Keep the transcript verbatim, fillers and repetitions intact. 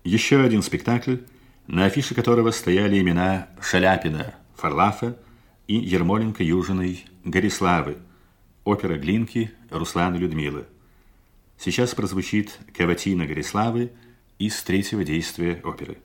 Еще один спектакль, на афише которого стояли имена Шаляпина, Фарлафа и Ермоленко-Южиной Гориславы, опера Глинки Руслана Людмилы. Сейчас прозвучит каватина Гориславы из третьего действия оперы.